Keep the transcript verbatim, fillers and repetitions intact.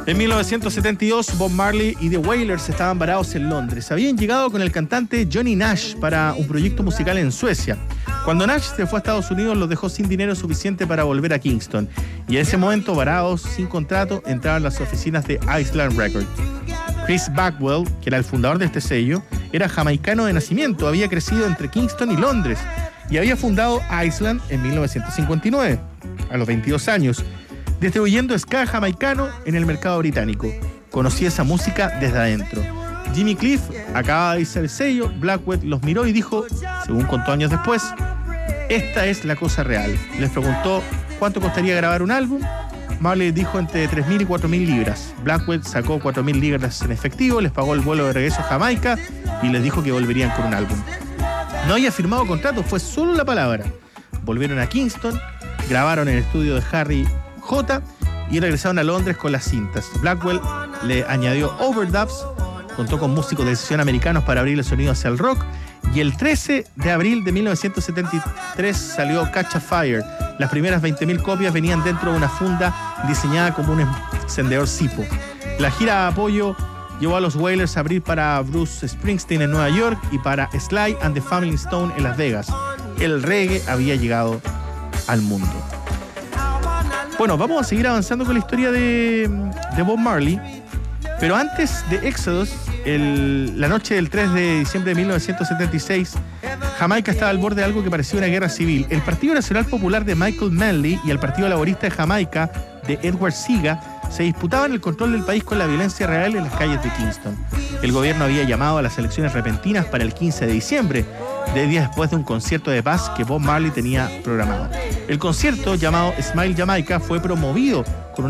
En mil novecientos setenta y dos, Bob Marley y The Wailers estaban varados en Londres. Habían llegado con el cantante Johnny Nash para un proyecto musical en Suecia. Cuando Nash se fue a Estados Unidos, los dejó sin dinero suficiente para volver a Kingston. Y en ese momento, varados, sin contrato, entraban a las oficinas de Island Records. Chris Backwell, que era el fundador de este sello, era jamaicano de nacimiento, había crecido entre Kingston y Londres y había fundado Island en mil novecientos cincuenta y nueve, a los veintidós años, distribuyendo ska jamaicano en el mercado británico. Conocía esa música desde adentro. Jimmy Cliff acababa de irse al sello, Blackwell los miró y dijo, según contó años después, esta es la cosa real. Les preguntó cuánto costaría grabar un álbum. Marley dijo entre tres mil y cuatro mil libras. Blackwell sacó cuatro mil libras en efectivo, les pagó el vuelo de regreso a Jamaica y les dijo que volverían con un álbum. No había firmado contrato, fue solo la palabra. Volvieron a Kingston, grabaron en el estudio de Harry J y regresaron a Londres con las cintas. Blackwell le añadió overdubs, contó con músicos de sesión americanos para abrir el sonido hacia el rock y el trece de abril de mil novecientos setenta y tres salió Catch a Fire. Las primeras veinte mil copias venían dentro de una funda diseñada como un encendedor Zippo. La gira de apoyo llevó a los Wailers a abrir para Bruce Springsteen en Nueva York y para Sly and the Family Stone en Las Vegas. El reggae había llegado al mundo. Bueno, vamos a seguir avanzando con la historia de, de Bob Marley, pero antes de Exodus, el, la noche del tres de diciembre de mil novecientos setenta y seis, Jamaica estaba al borde de algo que parecía una guerra civil. El Partido Nacional Popular de Michael Manley y el Partido Laborista de Jamaica de Edward Seaga se disputaban el control del país con la violencia real en las calles de Kingston. El gobierno había llamado a las elecciones repentinas para el quince de diciembre, de días después de un concierto de paz que Bob Marley tenía programado. El concierto, llamado Smile Jamaica, fue promovido